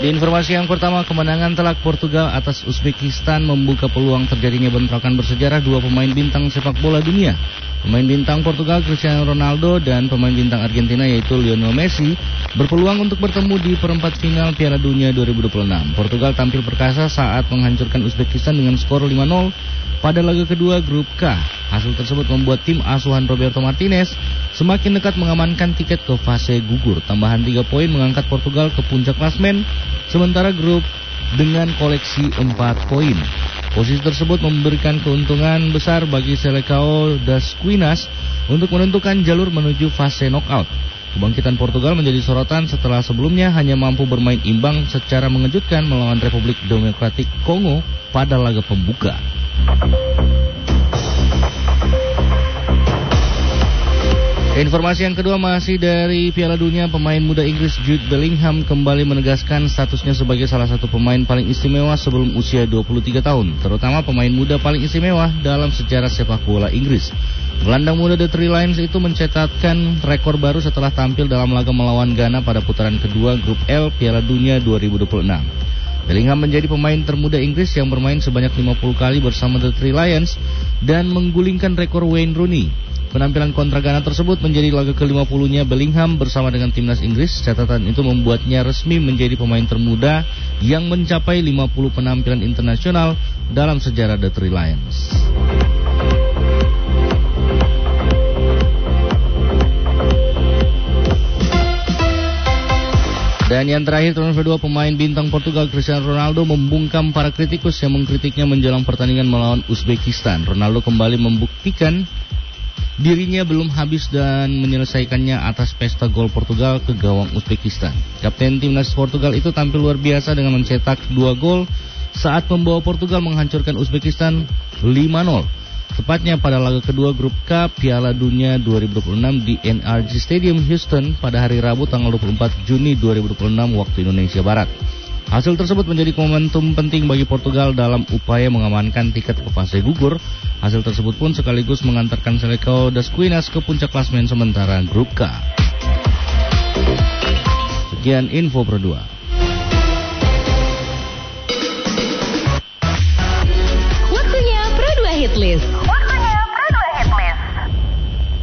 Di informasi yang pertama, kemenangan telak Portugal atas Uzbekistan membuka peluang terjadinya bentrokan bersejarah dua pemain bintang sepak bola dunia. Pemain bintang Portugal Cristiano Ronaldo dan pemain bintang Argentina yaitu Lionel Messi berpeluang untuk bertemu di perempat final Piala Dunia 2026. Portugal tampil perkasa saat menghancurkan Uzbekistan dengan skor 5-0 pada laga kedua grup K. Hasil tersebut membuat tim asuhan Roberto Martinez semakin dekat mengamankan tiket ke fase gugur. Tambahan 3 poin mengangkat Portugal ke puncak klasmen, sementara grup dengan koleksi 4 poin. Posisi tersebut memberikan keuntungan besar bagi Seleção das Quinas untuk menentukan jalur menuju fase knockout. Kebangkitan Portugal menjadi sorotan setelah sebelumnya hanya mampu bermain imbang secara mengejutkan melawan Republik Demokratik Kongo pada laga pembuka. Informasi yang kedua masih dari Piala Dunia. Pemain muda Inggris Jude Bellingham kembali menegaskan statusnya sebagai salah satu pemain paling istimewa sebelum usia 23 tahun, terutama pemain muda paling istimewa dalam sejarah sepak bola Inggris. Gelandang muda The Three Lions itu mencetakkan rekor baru setelah tampil dalam laga melawan Ghana pada putaran kedua grup L Piala Dunia 2026. Bellingham menjadi pemain termuda Inggris yang bermain sebanyak 50 kali bersama The Three Lions dan menggulingkan rekor Wayne Rooney. Penampilan kontra Ghana tersebut menjadi laga ke-50-nya Bellingham bersama dengan timnas Inggris. Catatan itu membuatnya resmi menjadi pemain termuda yang mencapai 50 penampilan internasional dalam sejarah The Three Lions. Dan yang terakhir, transfer dua pemain bintang Portugal Cristiano Ronaldo membungkam para kritikus yang mengkritiknya menjelang pertandingan melawan Uzbekistan. Ronaldo kembali membuktikan dirinya belum habis dan menyelesaikannya atas pesta gol Portugal ke gawang Uzbekistan. Kapten timnas Portugal itu tampil luar biasa dengan mencetak 2 gol saat membawa Portugal menghancurkan Uzbekistan 5-0. Tepatnya pada laga kedua grup K Piala Dunia 2026 di NRG Stadium Houston pada hari Rabu tanggal 24 Juni 2026 waktu Indonesia Barat. Hasil tersebut menjadi momentum penting bagi Portugal dalam upaya mengamankan tiket ke fase gugur. Hasil tersebut pun sekaligus mengantarkan Seleção das Quinas ke puncak klasmen sementara grup K. Sekian info Pro 2. Waktunya Pro 2 Hit List.